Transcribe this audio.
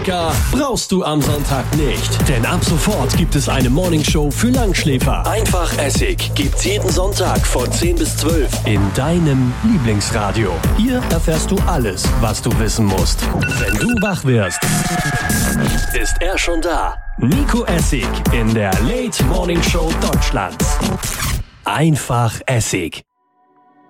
Wecker brauchst du am Sonntag nicht. Denn ab sofort gibt es eine Morningshow für Langschläfer. Einfach Essig gibt's jeden Sonntag von 10 bis 12 in deinem Lieblingsradio. Hier erfährst du alles, was du wissen musst. Wenn du wach wirst, ist er schon da. Nico Essig in der Late Morning Show Deutschlands. Einfach Essig.